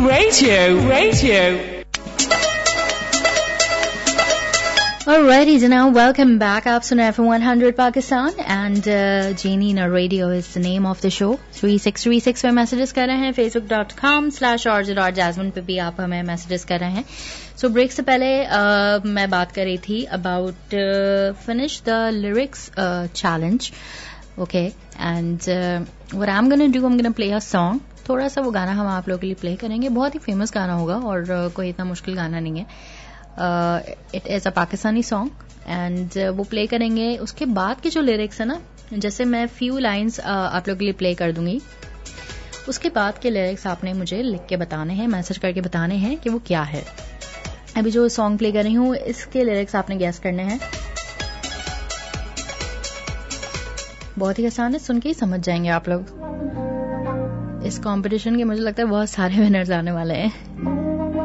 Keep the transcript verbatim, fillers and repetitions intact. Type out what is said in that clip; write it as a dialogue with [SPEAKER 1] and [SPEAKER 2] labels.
[SPEAKER 1] Radio, Radio.
[SPEAKER 2] Alrighty, so now welcome back. आप सुन रहे हैं one hundred Pakistan and uh, Genie na Radio is the name of the show. three six three six पे messages कर रहे हैं. facebook dot com slash r j dot jasmine पे भी आप हमें messages कर रहे हैं. So break से पहले uh, मैं बात कर रही थी about uh, finish the lyrics uh, challenge. Okay, and uh, what I'm gonna do, I'm gonna play a song. थोड़ा सा वो गाना हम आप लोगों के लिए प्ले करेंगे. बहुत ही फेमस गाना होगा और uh, कोई इतना मुश्किल गाना नहीं है. It is a Pakistani song and वो प्ले करेंगे. उसके बाद के जो लिरिक्स है ना, जैसे मैं फ्यू लाइंस uh, आप लोगों के लिए प्ले कर दूंगी. उसके बाद के लिरिक्स आपने मुझे लिख के बताने हैं, मैसेज करके बताने हैं कि वो क्या है. अभी जो सॉन्ग प्ले कर रही हूँ इसके लिरिक्स आपने गैस करने हैं. बहुत ही आसान है, सुन के ही समझ जाएंगे आप लोग. इस कंपटीशन के मुझे लगता है बहुत सारे विनर्स आने वाले हैं.